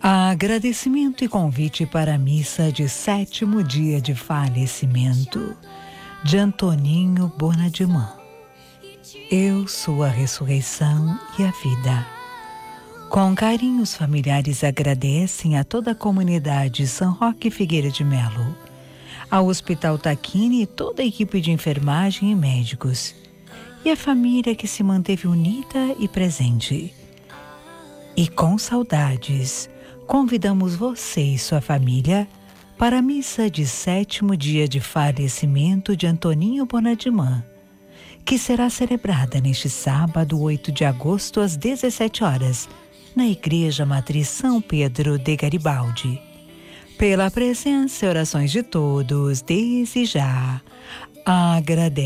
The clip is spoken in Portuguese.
Agradecimento e convite para a missa de 7º dia de falecimento de Antoninho Bonadimã. Eu sou a ressurreição e a vida. Com carinho, os familiares agradecem a toda a comunidade São Roque Figueira de Melo, ao Hospital Taquini e toda a equipe de enfermagem e médicos, e a família que se manteve unida e presente. E com saudades, convidamos você e sua família para a missa de 7º dia de falecimento de Antoninho Bonadimã, que será celebrada neste sábado, 8 de agosto, às 17 horas, na Igreja Matriz São Pedro de Garibaldi. Pela presença e orações de todos, desde já, agradeço.